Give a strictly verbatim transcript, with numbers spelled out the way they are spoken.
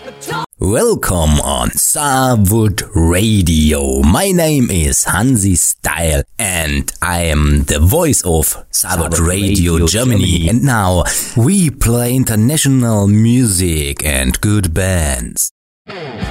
Welcome on Saarwood Radio. My name is Hansi Style and I am the voice of Saarwood Radio, Radio Germany. Germany. And now we play international music and good bands.